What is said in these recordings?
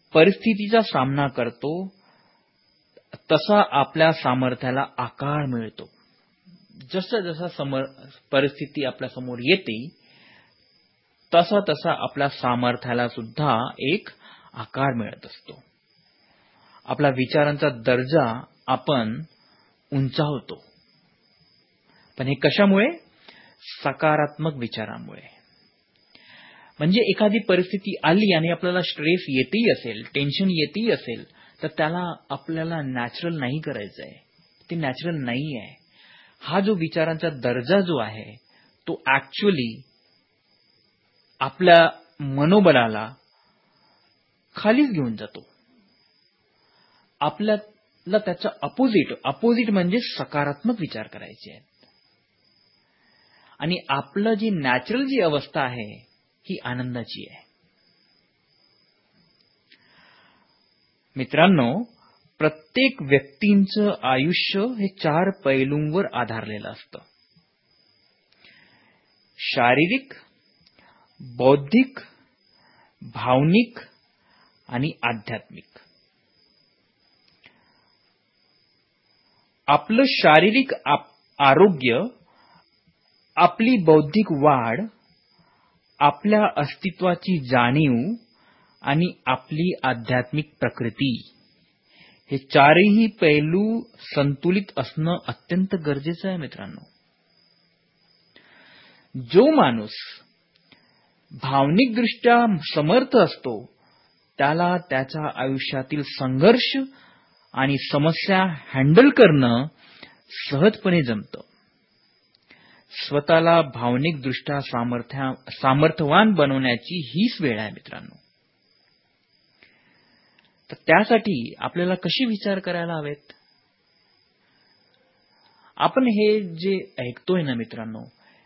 परिस्थितीचा सामना करतो तसा आपल्या सामर्थ्याला आकार मिळतो. जसं जसं परिस्थिती आपल्या समोर येते तसा तसा आपल्या सामर्थ्याला सुद्धा एक आकार मिळत असतो. आपला विचारांचा दर्जा आपण उंचावतो. पण हे कशामुळे? सकारात्मक विचारामुळे. म्हणजे एखादी परिस्थिती आली आणि आपल्याला स्ट्रेस येतही असेल, टेन्शन येतही असेल, तर त्याला आपल्याला नॅचरल नाही करायचंय. ते नॅचरल नाही आहे. हा जो विचारांचा दर्जा जो आहे तो ऍक्च्युअली आपल्या मनोबलाला खालीच घेऊन जातो. आपल्याला त्याचा अपोजिट म्हणजे सकारात्मक विचार करायचे आहेत. आणि आपलं जी नॅचरल जी अवस्था आहे ही आनंदाची आहे. मित्रांनो, प्रत्येक व्यक्तींचं आयुष्य हे 4 पैलूंवर आधारलेलं असतं. शारीरिक, बौद्धिक, भावनिक आणि आध्यात्मिक. आपलं शारीरिक आरोग्य, आपली बौद्धिक वाढ, आपल्या अस्तित्वाची जाणीव आणि आपली आध्यात्मिक प्रकृती हे 4ही पैलू संतुलित असणं अत्यंत गरजेचं आहे. मित्रांनो, जो माणूस भावनिकदृष्ट्या समर्थ असतो त्याला त्याच्या आयुष्यातील संघर्ष आणि समस्या हँडल करणं सहजपणे जमतं. स्वतःला भावनिकदृष्ट्या सामर्थ्यवान बनवण्याची हीच वेळ आहे. मित्रांनो, तर त्यासाठी आपल्याला कशी विचार करायला हवेत? आपण हे जे ऐकतोय ना मित्रांनो,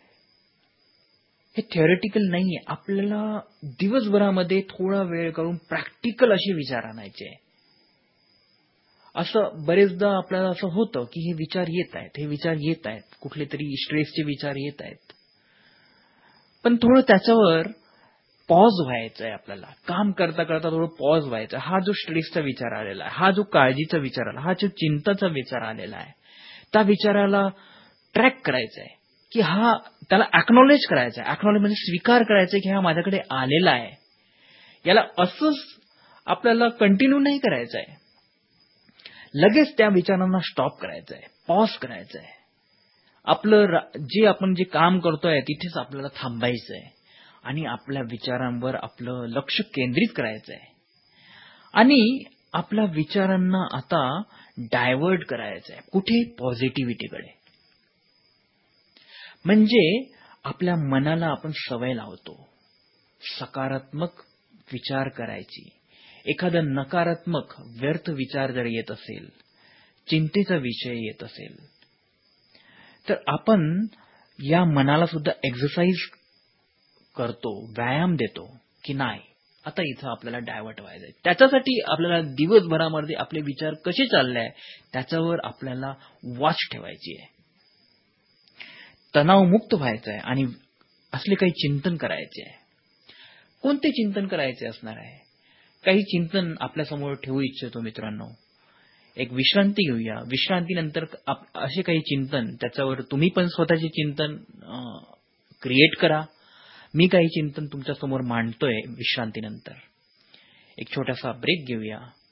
हे थिअरिटिकल नाहीये. आपल्याला दिवसभरामध्ये थोडा वेळ काढून प्रॅक्टिकल असे विचार आणायचे. असं बरेचदा आपल्याला असं होतं की हे विचार येत आहेत, कुठले तरी स्ट्रेसचे विचार येत आहेत, पण थोडं त्याच्यावर पॉज व्हायचंय. आपल्याला काम करता करता थोडं पॉज व्हायचं. हा जो स्ट्रेसचा विचार आलेला आहे, हा जो काळजीचा विचार आला, हा जो चिंताचा विचार आलेला आहे, त्या विचाराला ट्रॅक करायचा आहे की त्याला अॅक्नॉलेज करायचा आहे. अॅक्नॉलेज म्हणजे स्वीकार करायचा की हा माझ्याकडे आलेला आहे. याला असंच आपल्याला कंटिन्यू नाही करायचं आहे. लगेच त्या विचारांना स्टॉप करायचं आहे, पॉज करायचं आहे. आपलं आपण जे काम करतोय तिथेच आपल्याला थांबायचं आहे आणि आपल्या विचारांवर आपलं लक्ष केंद्रित करायचं आहे आणि आपल्या विचारांना आता डायव्हर्ट करायचं आहे. कुठे? पॉझिटिव्हिटीकडे. म्हणजे आपल्या मनाला आपण सवय लावतो सकारात्मक विचार करायची. एखादा नकारात्मक व्यर्थ विचार जर येत असेल, चिंतेचा विषय येत असेल, तर आपण या मनाला सुद्धा एक्सरसाइज करतो, व्यायाम देतो की नाही, आता इथं आपल्याला डायव्हर्ट व्हायचंय. त्याच्यासाठी आपल्याला दिवसभरामध्ये आपले विचार कसे चालले त्याच्यावर आपल्याला वॉच ठेवायची आहे. तणावमुक्त व्हायचं आहे आणि असले काही चिंतन करायचे आहे. कोणते चिंतन करायचे असणार आहे? काही चिंतन आपल्यासमोर ठेवू इच्छितो मित्रांनो. एक विश्रांती घेऊया. विश्रांतीनंतर असे काही चिंतन, त्याच्यावर तुम्ही पण स्वतःचे चिंतन क्रिएट करा. मी काही चिंतन तुमच्या समोर मांडतोय विश्रांतीनंतर. एक छोटासा ब्रेक घेऊया.